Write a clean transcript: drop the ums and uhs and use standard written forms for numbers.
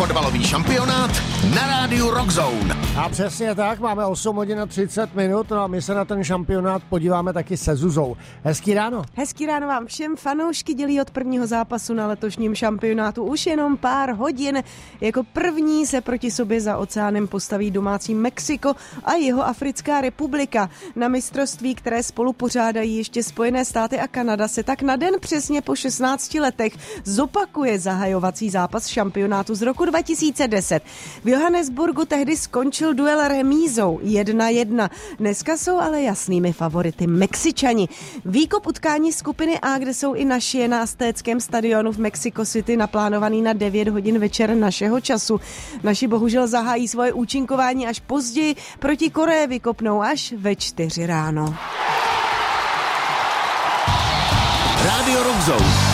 Fotbalový šampionát na rádiu Rockzone. A přesně tak, máme 8 hodin a 30 minut, no a my se na ten šampionát podíváme taky se Zuzou. Hezký ráno. Hezký ráno vám všem. Fanoušky dělí od prvního zápasu na letošním šampionátu už jenom pár hodin. Jako první se proti sobě za oceánem postaví domácí Mexiko a Jihoafrická republika. Na mistrovství, které spolu pořádají ještě Spojené státy a Kanada, se tak na den přesně po 16 letech zopakuje zahajovací zápas šampionátu z roku 2010. V Johannesburgu tehdy skončil duel remízou 1-1. Dneska jsou ale jasnými favority Mexičani. Výkop utkání skupiny A, kde jsou i naši, je na Aztéckém stadionu v Mexico City naplánovaný na 9 hodin večer našeho času. Naši bohužel zahájí svoje účinkování až později, proti Koreji vykopnou až ve 4 ráno. Rádio Rockzone.